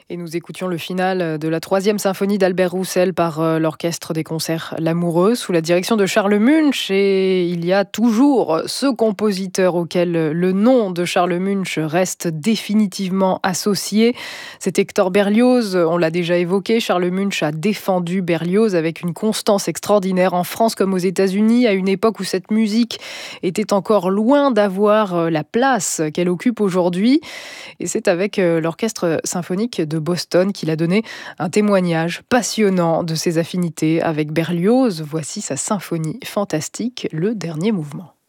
Et nous écoutions le final de la troisième symphonie d'Albert Roussel par l'Orchestre des concerts L'Amoureux sous la direction de Charles Munch. Et il y a toujours ce compositeur auquel le nom de Charles Munch reste définitivement associé. C'est Hector Berlioz, on l'a déjà évoqué. Charles Munch a défendu Berlioz avec une constance extraordinaire en France comme aux États-Unis, à une époque où cette musique était encore loin d'avoir la place qu'elle occupe aujourd'hui. Et c'est avec l'Orchestre symphonique de Boston qu'il a donné un témoignage passionnant de ses affinités avec Berlioz. Voici sa symphonie fantastique, le dernier mouvement.